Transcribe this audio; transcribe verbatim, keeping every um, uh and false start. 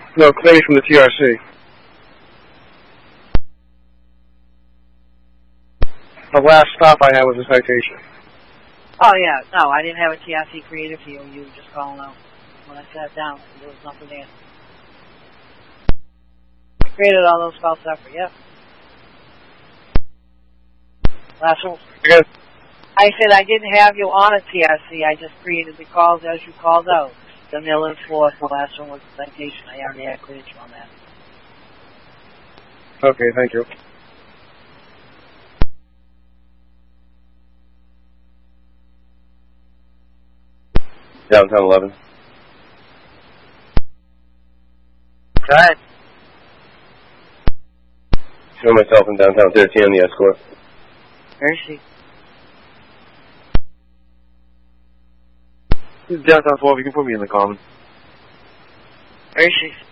No, claiming from the T R C. The last stop I had was a citation. Oh, yeah. No, I didn't have a T R C created for you. You were just calling out. When I sat down, there was nothing there. I created all those calls separate, yep. Last one. Again. I said I didn't have you on a T R C. I just created the calls as you called out. The nil and fourth, the last one was the citation. I already had cleared you on that. Okay, thank you. Downtown eleven. Go ahead. Show myself in downtown thirteen on the escort. Where is she? This is downtown twelve. You can put me in the common. Where is she?